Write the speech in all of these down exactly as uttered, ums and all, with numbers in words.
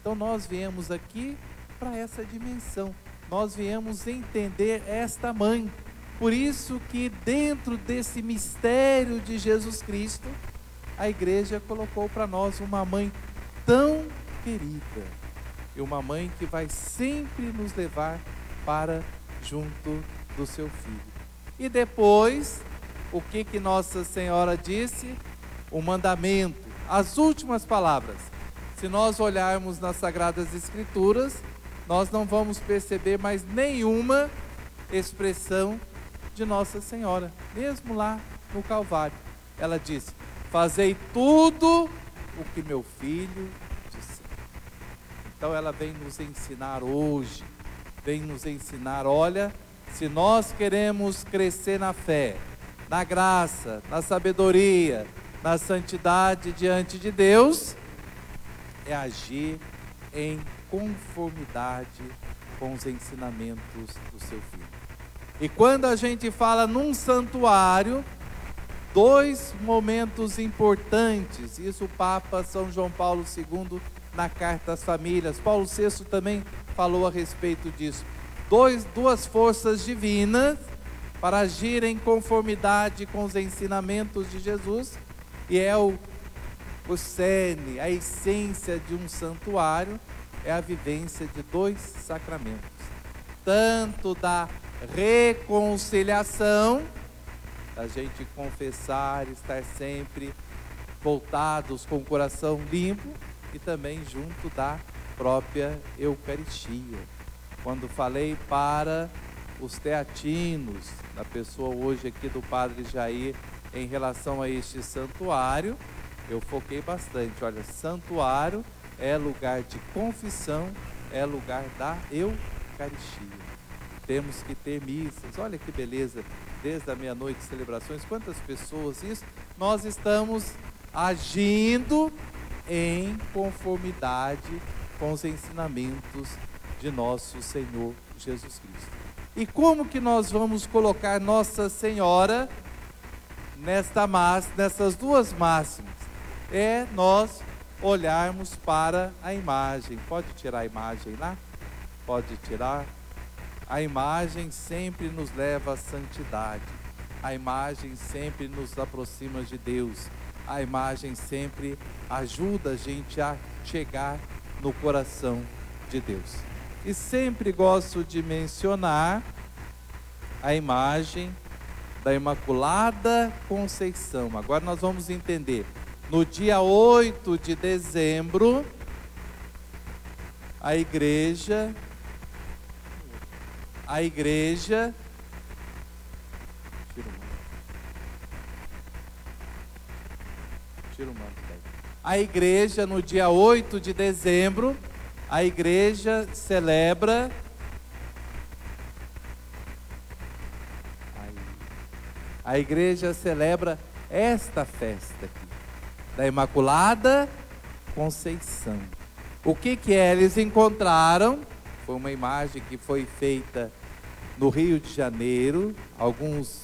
Então nós viemos aqui para essa dimensão, nós viemos entender esta mãe. Por isso que dentro desse mistério de Jesus Cristo, a igreja colocou para nós uma mãe tão querida, e uma mãe que vai sempre nos levar para junto do seu filho. E depois, o que que Nossa Senhora disse? O mandamento, as últimas palavras. Se nós olharmos nas Sagradas Escrituras, nós não vamos perceber mais nenhuma expressão de Nossa Senhora, mesmo lá no Calvário. Ela disse: fazei tudo o que meu filho disser. Então ela vem nos ensinar hoje, vem nos ensinar, olha, se nós queremos crescer na fé, na graça, na sabedoria, na santidade diante de Deus, é agir em conformidade com os ensinamentos do seu filho. E quando a gente fala num santuário, dois momentos importantes, isso o Papa São João Paulo segundo na Carta às Famílias, Paulo sexto também falou a respeito disso. Dois, duas forças divinas para agir em conformidade com os ensinamentos de Jesus, e é o, o cerne, a essência de um santuário, é a vivência de dois sacramentos, tanto da reconciliação, da gente confessar, estar sempre voltados com o coração limpo, e também junto da própria Eucaristia. Quando falei para os teatinos, na pessoa hoje aqui do Padre Jair, em relação a este santuário, eu foquei bastante. Olha, santuário é lugar de confissão, é lugar da Eucaristia. Temos que ter missas, olha que beleza, desde a meia-noite, celebrações, quantas pessoas, isso, nós estamos agindo em conformidade com os ensinamentos de nosso Senhor Jesus Cristo. E como que nós vamos colocar Nossa Senhora nesta mas, nessas duas máximas? É nós olharmos para a imagem. Pode tirar a imagem lá? Pode tirar. A imagem sempre nos leva à santidade. A imagem sempre nos aproxima de Deus. A imagem sempre ajuda a gente a chegar no coração de Deus. E sempre gosto de mencionar a imagem da Imaculada Conceição. Agora nós vamos entender. No dia oito de dezembro, a igreja, a igreja, tira o manto, tira o manto daí. A igreja, no dia oito de dezembro, a igreja celebra a igreja celebra esta festa aqui, da Imaculada Conceição. O que que é? Eles encontraram, foi uma imagem que foi feita no Rio de Janeiro, alguns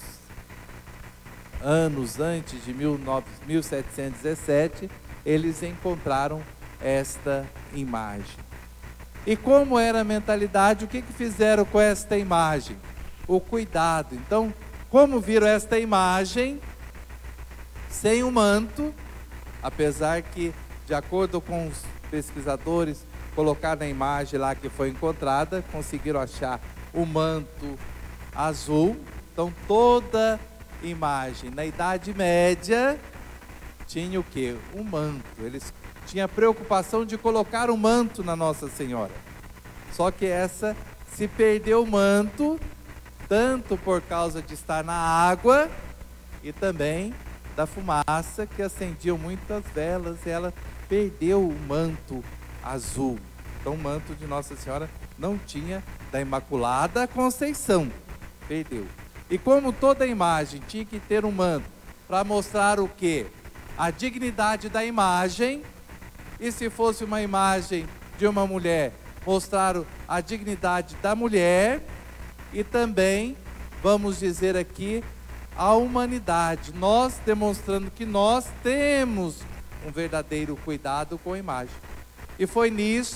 anos antes de mil setecentos e dezessete, eles encontraram esta imagem. E como era a mentalidade, o que que fizeram com esta imagem? O cuidado. Então, como viram esta imagem, sem o manto, apesar que, de acordo com os pesquisadores, colocaram na imagem lá que foi encontrada, conseguiram achar o manto azul. Então, toda imagem na Idade Média tinha o quê? Um manto. Eles tinham a preocupação de colocar um manto na Nossa Senhora. Só que essa se perdeu o manto, tanto por causa de estar na água e também da fumaça que acendiam muitas velas, e ela perdeu o manto azul. Então o manto de Nossa Senhora não tinha da Imaculada Conceição, perdeu. E como toda imagem tinha que ter um manto para mostrar o quê? A dignidade da imagem, e se fosse uma imagem de uma mulher, mostrar a dignidade da mulher, e também, vamos dizer aqui, a humanidade, nós demonstrando que nós temos um verdadeiro cuidado com a imagem. E foi nisso